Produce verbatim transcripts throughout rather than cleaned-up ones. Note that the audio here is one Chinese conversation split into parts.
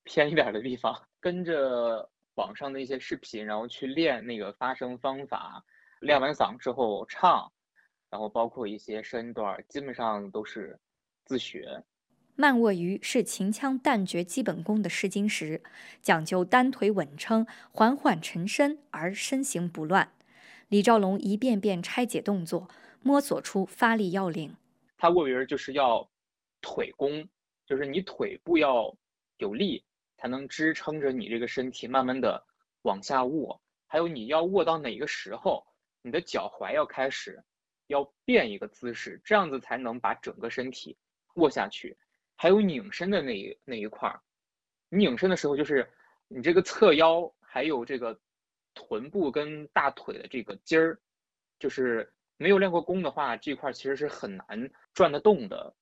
偏一点的地方，跟着网上的一些视频，然后去练那个发声方法，练完嗓之后唱，然后包括一些身段，基本上都是自学。 慢卧鱼是秦腔旦角基本功的试金石，讲究单腿稳撑，缓缓沉身而身形不乱。李兆龙一遍遍拆解动作，摸索出发力要领。 他卧鱼就是要腿功，就是你腿部要有力，才能支撑着你这个身体慢慢的往下卧。还有你要卧到哪个时候，你的脚踝要开始要变一个姿势，这样子才能把整个身体卧下去。还有拧身的那一那一块儿，你拧身的时候，就是你这个侧腰，还有这个臀部跟大腿的这个筋儿，就是没有练过功的话，这块其实是很难转得动的。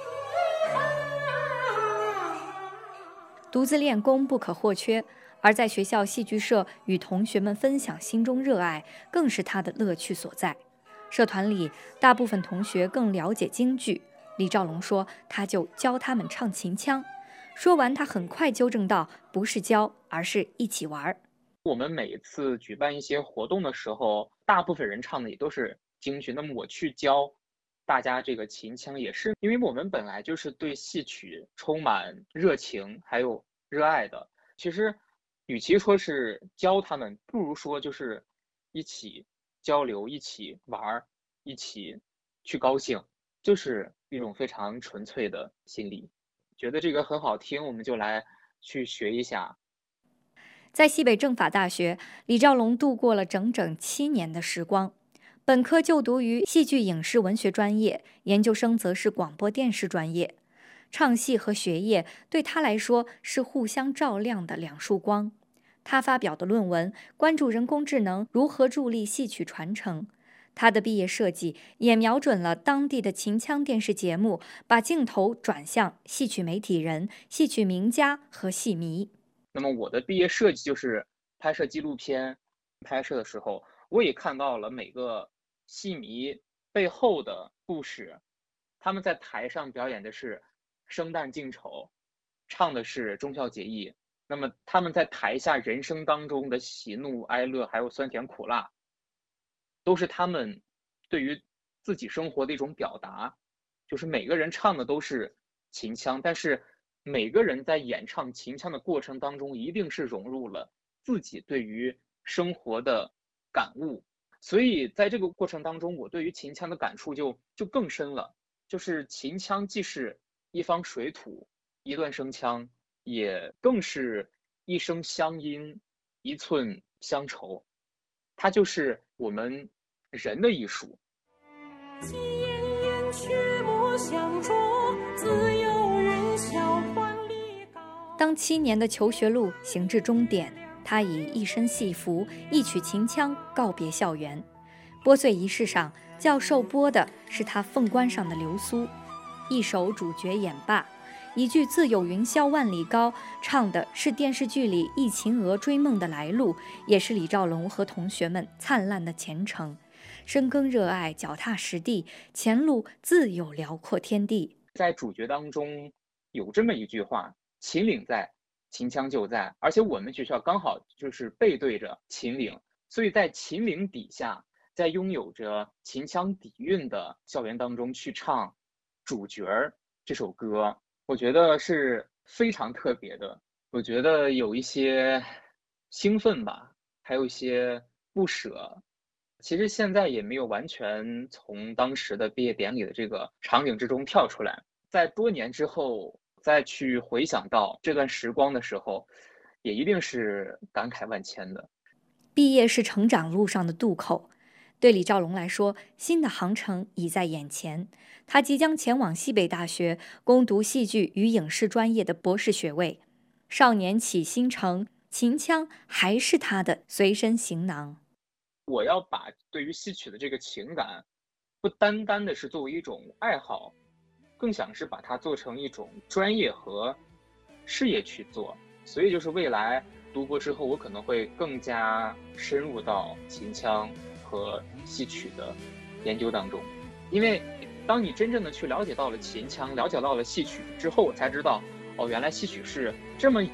独自练功不可或缺，而在学校戏剧社与同学们分享心中热爱，更是他的乐趣所在。社团里大部分同学更了解京剧，李兆龙说他就教他们唱秦腔。说完，他很快纠正道：“不是教，而是一起玩。” 我们每一次举办一些活动的时候，大部分人唱的也都是京剧。那么我去教大家这个秦腔，也是因为我们本来就是对戏曲充满热情还有热爱的。其实，与其说是教他们，不如说就是一起交流、一起玩、一起去高兴，就是一种非常纯粹的心理。觉得这个很好听，我们就来去学一下。 在西北政法大学，李兆龙度过了整整七年的时光。本科就读于戏剧影视文学专业，研究生则是广播电视专业。唱戏和学业对他来说是互相照亮的两束光。他发表的论文关注人工智能如何助力戏曲传承。他的毕业设计也瞄准了当地的秦腔电视节目，把镜头转向戏曲媒体人、戏曲名家和戏迷。 那么我的毕业设计就是拍摄纪录片，拍摄的时候我也看到了每个戏迷背后的故事。他们在台上表演的是生旦净丑，唱的是忠孝节义。那么他们在台下人生当中的喜怒哀乐，还有酸甜苦辣，都是他们对于自己生活的一种表达。就是每个人唱的都是秦腔，但是每个人在演唱秦腔的过程当中，一定是融入了自己对于生活的感悟。所以在这个过程当中，我对于秦腔的感触就就更深了。就是秦腔既是一方水土，一段声腔，也更是一声乡音，一寸乡愁。它就是我们人的艺术。 当七年的求学路行至终点，他以一身戏服，一曲秦腔告别校园。拨穗仪式上，教授拨的是他凤冠上的流苏，一首主角演罢，一句自有云霄万里高，唱的是电视剧里一秦娥追梦的来路，也是李兆龙和同学们灿烂的前程。深耕热爱，脚踏实地，前路自有辽阔天地。 在主角当中有这么一句话：秦岭在，秦腔就在。而且我们学校刚好就是背对着秦岭，所以在秦岭底下，在拥有着秦腔底蕴的校园当中去唱主角这首歌，我觉得是非常特别的。我觉得有一些兴奋吧，还有一些不舍。其实现在也没有完全从当时的毕业典礼的这个场景之中跳出来，在多年之后再去回想到这段时光的时候，也一定是感慨万千的。 毕业是成长路上的渡口，对李兆龙来说，新的航程已在眼前。他即将前往西北大学攻读戏剧与影视专业的博士学位。少年起新程，秦腔还是他的随身行囊。 我要把对于戏曲的这个情感，不单单的是作为一种爱好，更想是把它做成一种专业和事业去做。所以就是未来读博之后，我可能会更加深入到秦腔和戏曲的研究当中。因为当你真正的去了解到了秦腔，了解到了戏曲之后，我才知道，哦，原来戏曲是这么